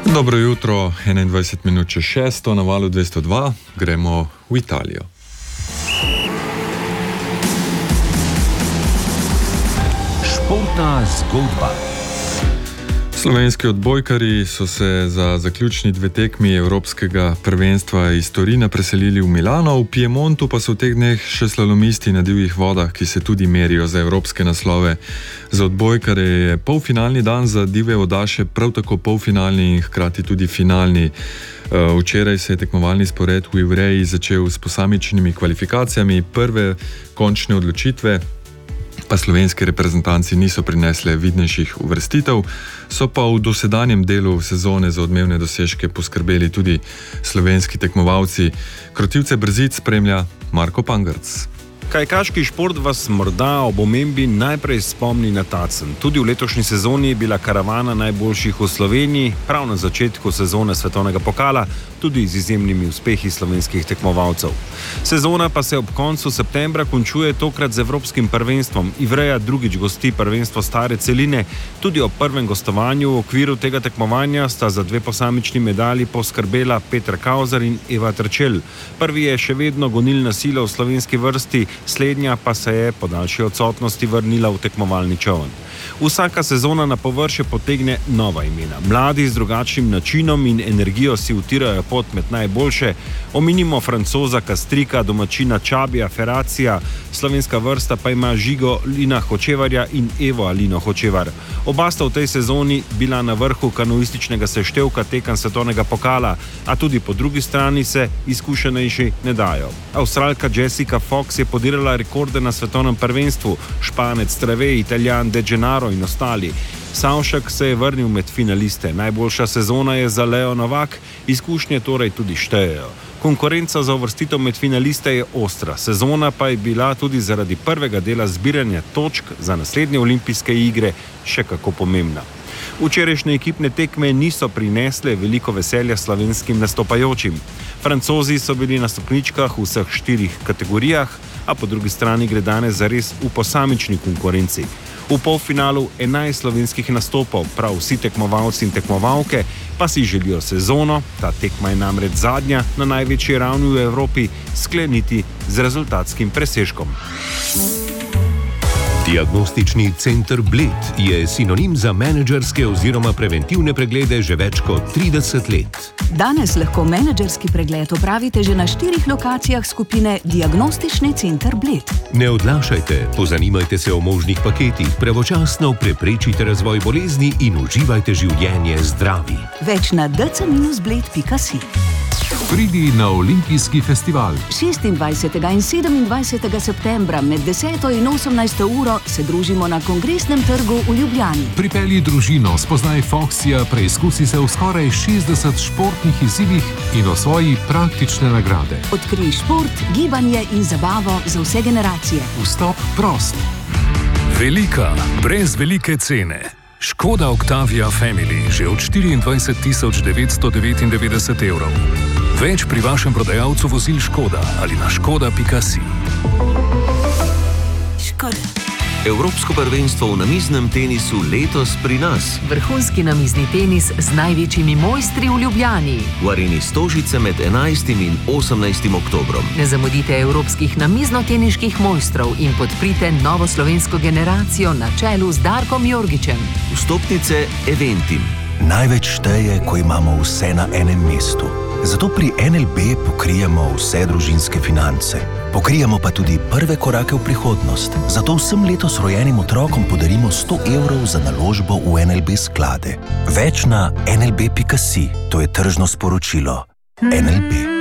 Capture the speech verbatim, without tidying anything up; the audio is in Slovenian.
Dobro jutro, enaindvajset minut čez šesto, na valu dvesto dva, gremo v Italijo. Športna zgodba. Slovenski odbojkarji so se za zaključni dve tekmi Evropskega prvenstva iz Torina preselili v Milano, v Piemontu pa so v teh dneh še slalomisti na divjih vodah, ki se tudi merijo za evropske naslove. Za odbojkarje je polfinalni dan, za divje vodaše prav tako polfinalni in hkrati tudi finalni. Včeraj se je tekmovalni spored v Ivreji začel s posamičnimi kvalifikacijami, prve končne odločitve pa slovenski reprezentanci niso prinesle vidnejših uvrstitev, so pa v dosedanjem delu sezone za odmevne dosežke poskrbeli tudi slovenski tekmovalci. Krotilce brzic spremlja Marko Pangrc. Kajakaški šport vas morda ob omembi najprej spomni na Tacen. Tudi v letošnji sezoni je bila karavana najboljših v Sloveniji, prav na začetku sezone svetovnega pokala, tudi z izjemnimi uspehi slovenskih tekmovalcev. Sezona pa se ob koncu septembra končuje tokrat z Evropskim prvenstvom. Ivreja drugič gosti prvenstvo stare celine. Tudi ob prvem gostovanju v okviru tega tekmovanja sta za dve posamični medalji poskrbela Peter Kauzar in Eva Trčelj. Prvi je še vedno gonilna sila v slovenski vrsti, slednja pa se je po daljši odsotnosti vrnila v tekmovalni čoln. Vsaka sezona na površje potegne nova imena. Mladi z drugačnim načinom in energijo si utirajo pot med najboljše. Omenimo Francoza Kastrika, domačina Čabija Feracija, slovenska vrsta pa ima Žigo Lina Hočevarja in Evo Alino Hočevar. Oba sta v tej sezoni bila na vrhu kanuističnega seštevka tekem svetovnega pokala, a tudi po drugi strani se izkušenejši ne dajo. Avstralka Jessica Fox je podirala rekorde na svetovnem prvenstvu, Španec Trave, Italijan De Gennaro in ostali. Savšek se je vrnil med finaliste. Najboljša sezona je za Leo Novak, izkušnje torej tudi štejejo. Konkurenca za uvrstitev med finaliste je ostra, sezona pa je bila tudi zaradi prvega dela zbiranja točk za naslednje olimpijske igre še kako pomembna. Včerajšnje ekipne tekme niso prinesle veliko veselja slovenskim nastopajočim. Francozi so bili na stopničkah v vseh štirih kategorijah, a po drugi strani gre danes zares v posamični konkurenci. V polfinalu enajst slovenskih nastopov, prav vsi tekmovalci in tekmovalke pa si želijo sezono, ta tekma je namreč zadnja na največji ravni v Evropi, skleniti z rezultatskim presežkom. Diagnostični center Bled je sinonim za menedžerske oziroma preventivne preglede že več kot trideset let. Danes lahko menedžerski pregled opravite že na štirih lokacijah skupine Diagnostični center Bled. Ne odlašajte, pozanimajte se o možnih paketih, pravočasno preprečite razvoj bolezni in uživajte življenje zdravi. Več na d c bled pika si. Pridi na Olimpijski festival. šestindvajsetega in sedemindvajsetega septembra med deseto in osemnajsto uro se družimo na Kongresnem trgu v Ljubljani. Pripelji družino, spoznaj Foxija, preizkusi se v skoraj šestdeset športnih izzivih in osvoji praktične nagrade. Odkrij šport, gibanje in zabavo za vse generacije. Vstop prost. Velika, brez velike cene. Škoda Octavia Family že od štiriindvajset tisoč devetsto devetindevetdeset evrov. Več pri vašem prodajalcu vozil Škoda ali na škoda pika si. Škoda. Evropsko prvenstvo v namiznem tenisu letos pri nas. Vrhunski namizni tenis z največjimi mojstri v Ljubljani. V areni Stožice med enajstim in osemnajstim oktobrom. Ne zamudite evropskih namiznoteniških mojstrov in podprite novo slovensko generacijo na čelu z Darkom Jorgičem. Vstopnice Eventim. Največ šteje, ko imamo vse na enem mestu. Zato pri en el be pokrijemo vse družinske finance. Pokrijemo pa tudi prve korake v prihodnost. Zato vsem letos rojenim otrokom podarimo sto evrov za naložbo v en el be sklade. Več na en el be pika si. To je tržno sporočilo. en el be.